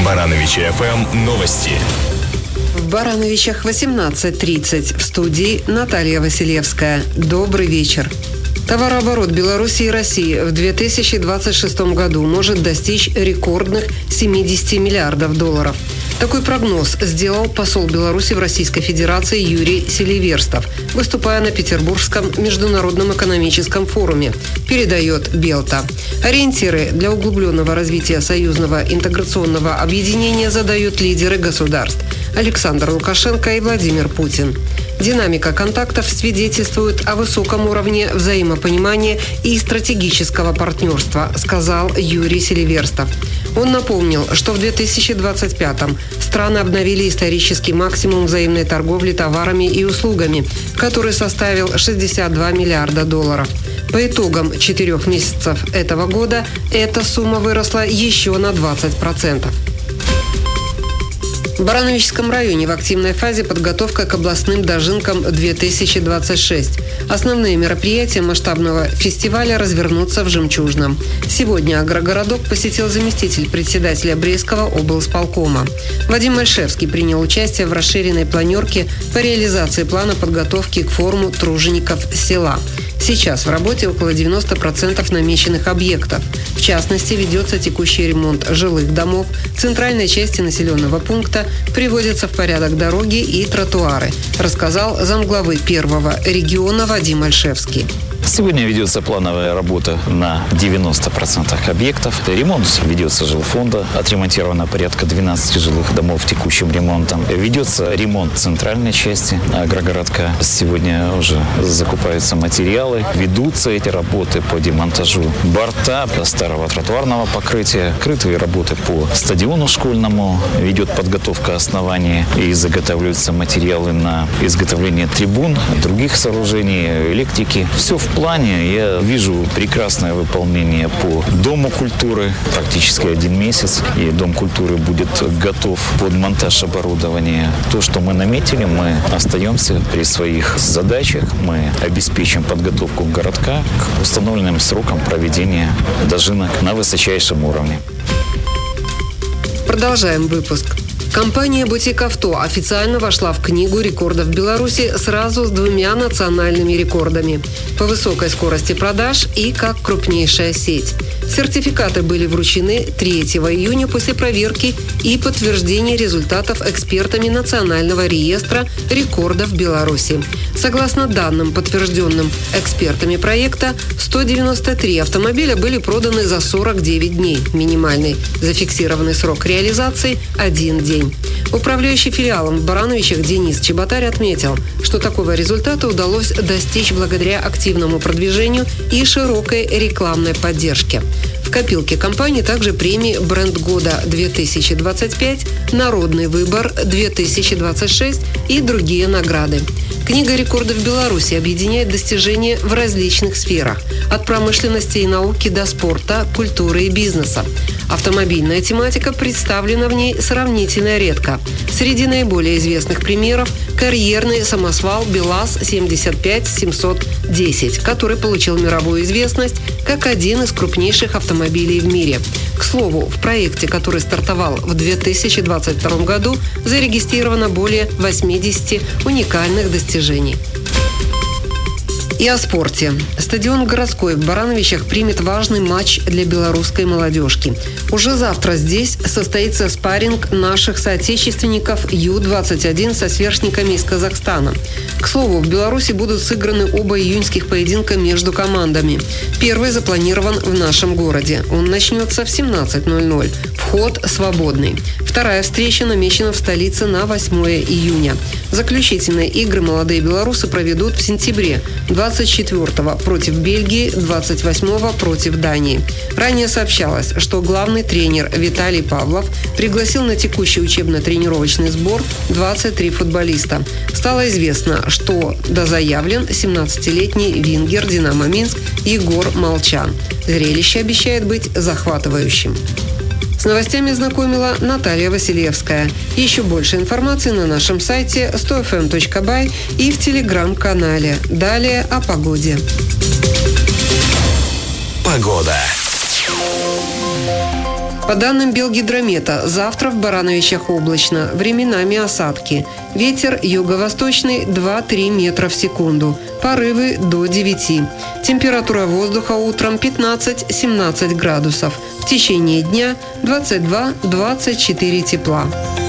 Барановичи ФМ новости. В Барановичах 18:30. В студии Наталья Василевская. Добрый вечер. Товарооборот Беларуси и России в 2026 году может достичь рекордных 70 миллиардов долларов. Такой прогноз сделал посол Беларуси в Российской Федерации Юрий Селиверстов, выступая на Петербургском международном экономическом форуме, передает Белта. Ориентиры для углубленного развития союзного интеграционного объединения задают лидеры государств Александр Лукашенко и Владимир Путин. Динамика контактов свидетельствует о высоком уровне взаимопонимания и стратегического партнерства, сказал Юрий Селиверстов. Он напомнил, что в 2025-м страны обновили исторический максимум взаимной торговли товарами и услугами, который составил 62 миллиарда долларов. По итогам 4 месяцев этого года эта сумма выросла еще на 20%. В Барановичском районе в активной фазе подготовка к областным дожинкам 2026. Основные мероприятия масштабного фестиваля развернутся в Жемчужном. Сегодня агрогородок посетил заместитель председателя Брестского облсполкома. Вадим Мальшевский принял участие в расширенной планерке по реализации плана подготовки к форуму тружеников села. Сейчас в работе около 90% намеченных объектов. В частности, ведется текущий ремонт жилых домов, центральной части населенного пункта, приводятся в порядок дороги и тротуары, рассказал замглавы первого региона Вадим Альшевский. Сегодня ведется плановая работа на 90% объектов. Ремонт ведется жилфонда. Отремонтировано порядка 12 жилых домов текущим ремонтом. Ведется ремонт центральной части агрогородка. Сегодня уже закупаются материалы. Ведутся эти работы по демонтажу борта, старого тротуарного покрытия. Крытые работы по стадиону школьному. Ведет подготовка основания и заготавливаются материалы на изготовление трибун, других сооружений, электрики. Все в плане. Я вижу прекрасное выполнение по Дому культуры. Практически 1 месяц. И Дом культуры будет готов под монтаж оборудования. То, что мы наметили, мы остаемся при своих задачах. Мы обеспечим подготовку городка к установленным срокам проведения дожинок на высочайшем уровне. Продолжаем выпуск. Компания «Бутик Авто» официально вошла в Книгу рекордов Беларуси сразу с 2 национальными рекордами – по высокой скорости продаж и как крупнейшая сеть. Сертификаты были вручены 3 июня после проверки и подтверждения результатов экспертами Национального реестра рекордов Беларуси. Согласно данным, подтвержденным экспертами проекта, 193 автомобиля были проданы за 49 дней. Минимальный зафиксированный срок реализации – 1 день. Управляющий филиалом в Барановичах Денис Чеботарь отметил, что такого результата удалось достичь благодаря активному продвижению и широкой рекламной поддержке. В копилке компании также премии «Бренд года 2025», «Народный выбор 2026» и другие награды. Книга рекордов Беларуси объединяет достижения в различных сферах – от промышленности и науки до спорта, культуры и бизнеса. Автомобильная тематика представлена в ней сравнительно редко. Среди наиболее известных примеров – карьерный самосвал БелАЗ-75-710, который получил мировую известность как один из крупнейших автомобилей в мире. К слову, в проекте, который стартовал в 2022 году, зарегистрировано более 80 уникальных достижений. И о спорте. Стадион «Городской» в Барановичах примет важный матч для белорусской молодежки. Уже завтра здесь состоится спарринг наших соотечественников Ю-21 со сверстниками из Казахстана. К слову, в Беларуси будут сыграны оба июньских поединка между командами. Первый запланирован в нашем городе. Он начнется в 17:00. Вход свободный. Вторая встреча намечена в столице на 8 июня. Заключительные игры молодые белорусы проведут в сентябре. 24-го против Бельгии, 28-го против Дании. Ранее сообщалось, что главный тренер Виталий Павлов пригласил на текущий учебно-тренировочный сбор 23 футболиста. Стало известно, что дозаявлен 17-летний вингер «Динамо Минск» Егор Молчан. Зрелище обещает быть захватывающим. С новостями знакомила Наталья Василевская. Еще больше информации на нашем сайте 100fm.by и в телеграм-канале. Далее о погоде. Погода. По данным Белгидромета, завтра в Барановичах облачно, временами осадки. Ветер юго-восточный 2-3 метра в секунду, порывы до 9. Температура воздуха утром 15-17 градусов. В течение дня 22-24 тепла.